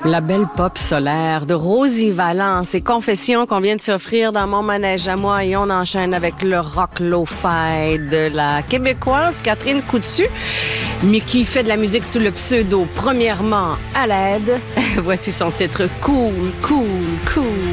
La belle pop solaire de Rosie Valence et Confessions qu'on vient de s'offrir dans Mon manège à moi, et on enchaîne avec le rock lo-fi de la québécoise Catherine Coutu, mais qui fait de la musique sous le pseudo premièrement à l'aide. Voici son titre Cool, Cool, Cool.